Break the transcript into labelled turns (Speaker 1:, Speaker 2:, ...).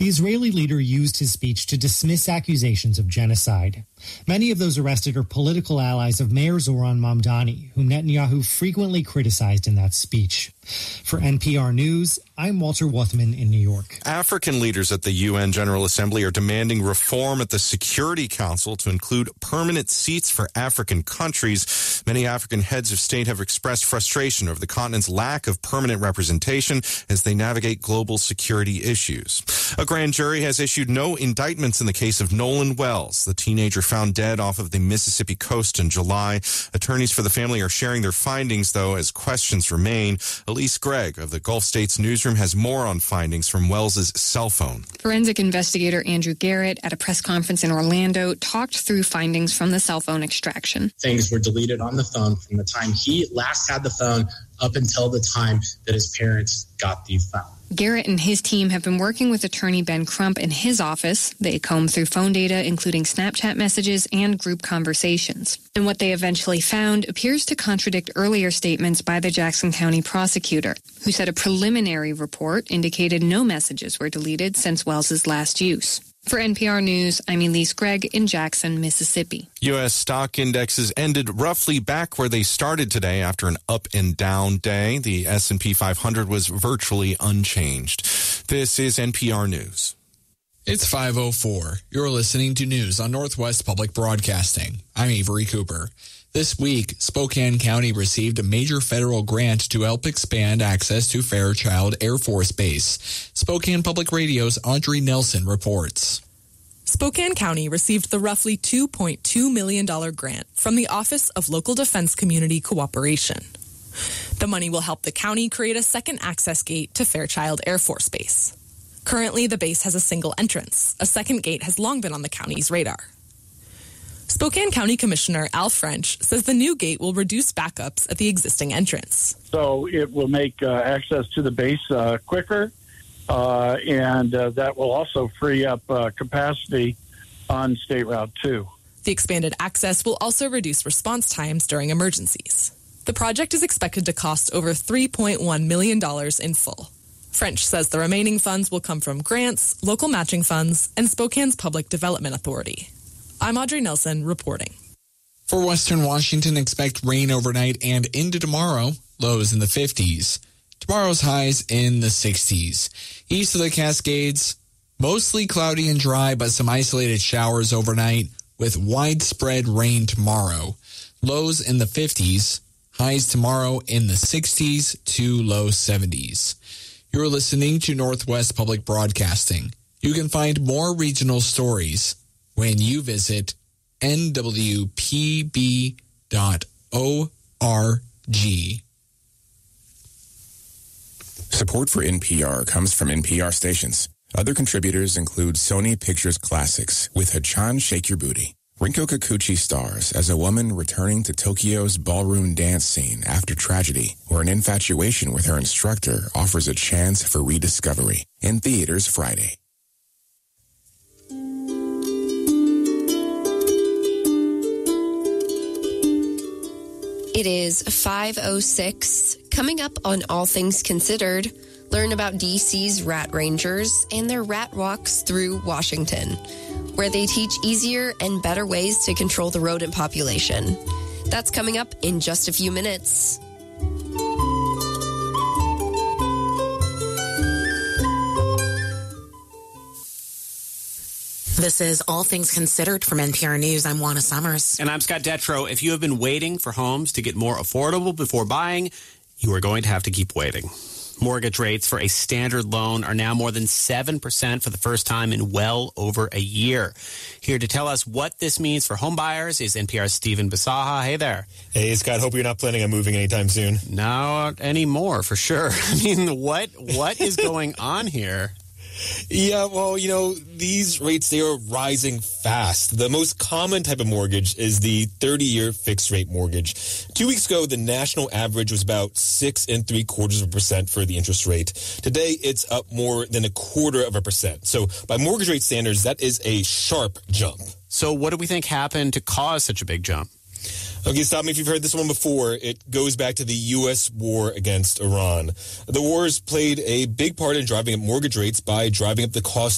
Speaker 1: The Israeli leader used his speech to dismiss accusations of genocide. Many of those arrested are political allies of Mayor Zoran Mamdani, whom Netanyahu frequently criticized in that speech. For NPR News, I'm Walter Wuthman in New York.
Speaker 2: African leaders at the UN General Assembly are demanding reform at the Security Council to include permanent seats for African countries. Many African heads of state have expressed frustration over the continent's lack of permanent representation as they navigate global security issues. A grand jury has issued no indictments in the case of Nolan Wells, the teenager found dead off of the Mississippi coast in July. Attorneys for the family are sharing their findings, though, as questions remain. Elise Gregg of the Gulf States newsroom has more on findings from Wells's cell phone.
Speaker 3: Forensic investigator Andrew Garrett at a press conference in Orlando talked through findings from the cell phone extraction.
Speaker 4: Things were deleted on the phone from the time he last had the phone up until the time that his parents got the phone.
Speaker 3: Garrett and his team have been working with attorney Ben Crump in his office. They combed through phone data, including Snapchat messages and group conversations. And what they eventually found appears to contradict earlier statements by the Jackson County prosecutor, who said a preliminary report indicated no messages were deleted since Wells's last use. For NPR News, I'm Elise Gregg in Jackson, Mississippi.
Speaker 2: U.S. stock indexes ended roughly back where they started today after an up and down day. The S&P 500 was virtually unchanged. This is NPR News.
Speaker 5: It's 5:04. You're listening to news on Northwest Public Broadcasting. I'm Avery Cooper. This week, Spokane County received a major federal grant to help expand access to Fairchild Air Force Base. Spokane Public Radio's Audrey Nelson reports.
Speaker 6: Spokane County received the roughly $2.2 million grant from the Office of Local Defense Community Cooperation. The money will help the county create a second access gate to Fairchild Air Force Base. Currently, the base has a single entrance. A second gate has long been on the county's radar. Spokane County Commissioner Al French says the new gate will reduce backups at the existing entrance.
Speaker 7: So it will make access to the base quicker, and that will also free up capacity on State Route 2.
Speaker 6: The expanded access will also reduce response times during emergencies. The project is expected to cost over $3.1 million in full. French says the remaining funds will come from grants, local matching funds, and Spokane's Public Development Authority. I'm Audrey Nelson reporting.
Speaker 5: For Western Washington, expect rain overnight and into tomorrow. Lows in the 50s. Tomorrow's highs in the 60s. East of the Cascades, mostly cloudy and dry, but some isolated showers overnight with widespread rain tomorrow. Lows in the 50s. Highs tomorrow in the 60s to low 70s. You're listening to Northwest Public Broadcasting. You can find more regional stories when you visit nwpb.org.
Speaker 8: Support for NPR comes from NPR stations. Other contributors include Sony Pictures Classics with Hachan Shake Your Booty. Rinko Kikuchi stars as a woman returning to Tokyo's ballroom dance scene after tragedy, where an infatuation with her instructor offers a chance for rediscovery. In theaters Friday.
Speaker 9: It is 5:06. Coming up on All Things Considered, learn about DC's Rat Rangers and their rat walks through Washington, where they teach easier and better ways to control the rodent population. That's coming up in just a few minutes.
Speaker 10: This is All Things Considered from NPR News. I'm Juana Summers.
Speaker 11: And I'm Scott Detrow. If you have been waiting for homes to get more affordable before buying, you are going to have to keep waiting. Mortgage rates for a standard loan are now more than 7% for the first time in well over a year. Here to tell us what this means for home buyers is NPR's Stephen Bisaha. Hey there.
Speaker 12: Hey, Scott. Hope you're not planning on moving anytime soon.
Speaker 11: Not anymore, for sure. I mean, what is going on here?
Speaker 12: Yeah, well, these rates, they are rising fast. The most common type of mortgage is the 30-year fixed-rate mortgage. 2 weeks ago, the national average was about 6.75% for the interest rate. Today, it's up more than 0.25%. So by mortgage rate standards, that is a sharp jump.
Speaker 11: So what do we think happened to cause such a big jump?
Speaker 12: Okay, stop me if you've heard this one before. It goes back to the U.S. war against Iran. The wars played a big part in driving up mortgage rates by driving up the cost